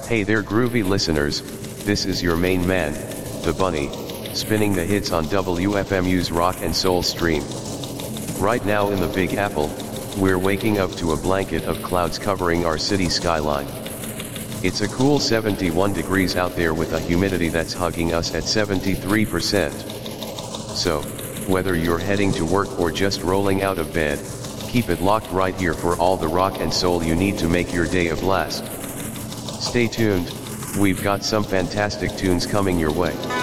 Hey there groovy listeners, this is your main man, the Bunny, spinning the hits on WFMU's Rock and Soul stream. Right now in the Big Apple, we're waking up to a blanket of clouds covering our city skyline. It's a cool 71 degrees out there with a humidity that's hugging us at 73%. So, whether you're heading to work or just rolling out of bed, keep it locked right here for all the rock and soul you need to make your day a blast. Stay tuned, we've got some fantastic tunes coming your way.